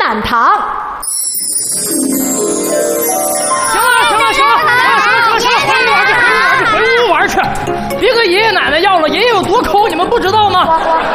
满堂。 回屋玩去！别跟爷爷奶奶要了，爷爷有多抠，你们不知道吗？